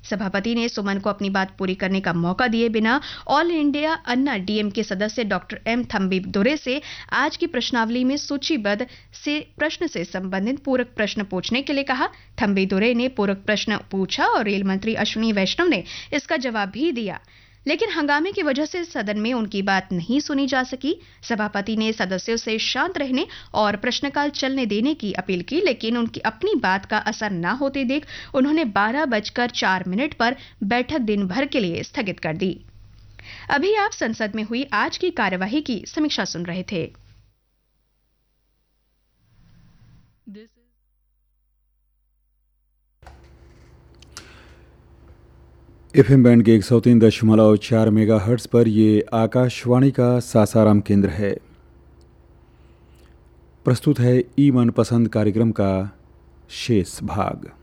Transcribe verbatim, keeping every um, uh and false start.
सभापति ने सुमन को अपनी बात पूरी करने का मौका दिए बिना ऑल इंडिया अन्ना डीएमके सदस्य डॉक्टर एम थम्बी दुरे से आज की प्रश्नावली में सूचीबद्ध से प्रश्न से संबंधित पूरक प्रश्न पूछने के लिए कहा। थम्बी दुरे ने पूरक प्रश्न पूछा और रेल मंत्री अश्विनी वैष्णव ने इसका जवाब भी दिया, लेकिन हंगामे की वजह से सदन में उनकी बात नहीं सुनी जा सकी। सभापति ने सदस्यों से शांत रहने और प्रश्नकाल चलने देने की अपील की, लेकिन उनकी अपनी बात का असर न होते देख उन्होंने बारह बजकर चार मिनट पर बैठक दिन भर के लिए स्थगित कर दी। अभी आप संसद में हुई आज की कार्यवाही की समीक्षा सुन रहे थे। एफएम बैंड के एक सौ तीन दशमलव चार मेगा हर्ट्स पर ये आकाशवाणी का सासाराम केंद्र है। प्रस्तुत है ई मन पसंद कार्यक्रम का शेष भाग।